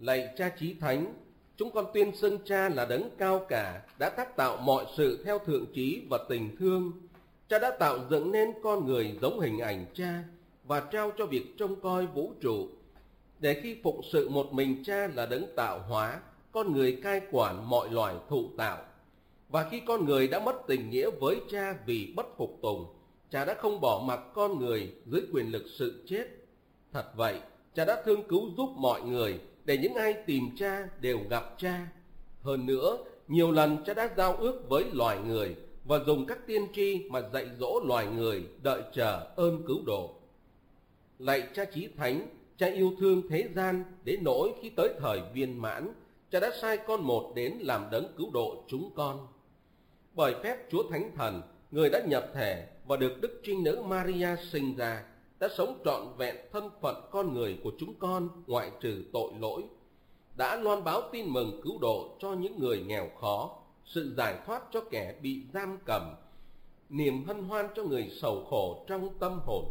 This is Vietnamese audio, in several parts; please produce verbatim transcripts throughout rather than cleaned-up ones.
Lạy Cha Chí Thánh, chúng con tuyên xưng Cha là đấng cao cả, đã tác tạo mọi sự theo thượng trí và tình thương. Cha đã tạo dựng nên con người giống hình ảnh Cha và trao cho việc trông coi vũ trụ, để khi phụng sự một mình Cha là đấng tạo hóa, con người cai quản mọi loài thụ tạo. Và khi con người đã mất tình nghĩa với Cha vì bất phục tùng, Cha đã không bỏ mặc con người dưới quyền lực sự chết. Thật vậy, Cha đã thương cứu giúp mọi người, để những ai tìm Cha đều gặp Cha. Hơn nữa, nhiều lần Cha đã giao ước với loài người và dùng các tiên tri mà dạy dỗ loài người đợi chờ ơn cứu độ. Lạy Cha Chí Thánh, Cha yêu thương thế gian đến nỗi khi tới thời viên mãn, Cha đã sai con một đến làm đấng cứu độ chúng con. Bởi phép Chúa Thánh Thần, người đã nhập thể và được Đức Trinh Nữ Maria sinh ra, đã sống trọn vẹn thân phận con người của chúng con ngoại trừ tội lỗi, đã loan báo tin mừng cứu độ cho những người nghèo khó, sự giải thoát cho kẻ bị giam cầm, niềm hân hoan cho người sầu khổ trong tâm hồn.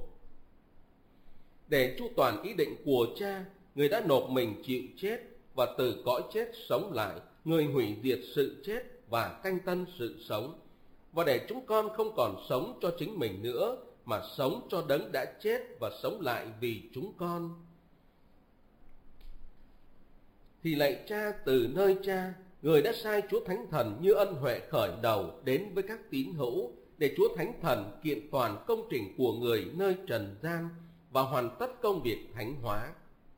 Để chu toàn ý định của Cha, người đã nộp mình chịu chết và từ cõi chết sống lại, người hủy diệt sự chết và canh tân sự sống. Và để chúng con không còn sống cho chính mình nữa, mà sống cho đấng đã chết và sống lại vì chúng con. Thì lạy Cha, từ nơi Cha, người đã sai Chúa Thánh Thần như ân huệ khởi đầu đến với các tín hữu, để Chúa Thánh Thần kiện toàn công trình của người nơi trần gian và hoàn tất công việc thánh hóa.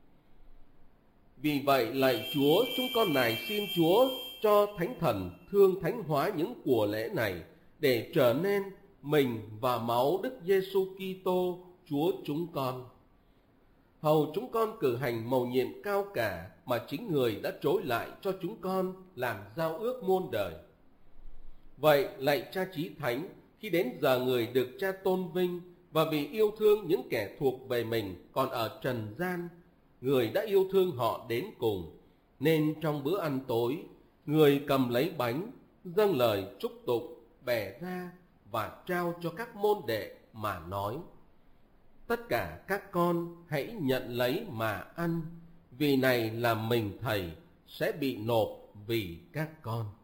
Vì vậy, lạy Chúa, chúng con nài xin Chúa cho Thánh Thần thương thánh hóa những của lễ này, để trở nên mình và máu Đức Giêsu Kitô Chúa chúng con. Hầu chúng con cử hành mầu nhiệm cao cả mà chính người đã trối lại cho chúng con làm giao ước muôn đời. Vậy lạy Cha Chí Thánh, khi đến giờ người được Cha tôn vinh, và vì yêu thương những kẻ thuộc về mình còn ở trần gian, người đã yêu thương họ đến cùng, nên trong bữa ăn tối, người cầm lấy bánh, dâng lời chúc tụng, bẻ ra và trao cho các môn đệ mà nói: tất cả các con hãy nhận lấy mà ăn, vì này là mình Thầy sẽ bị nộp vì các con.